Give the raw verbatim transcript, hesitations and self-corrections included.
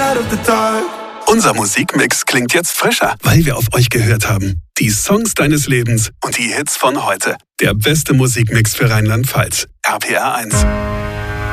scared of the dark. Unser Musikmix klingt jetzt frischer, weil wir auf euch gehört haben. Die Songs deines Lebens und die Hits von heute. Der beste Musikmix für Rheinland-Pfalz. R P R eins.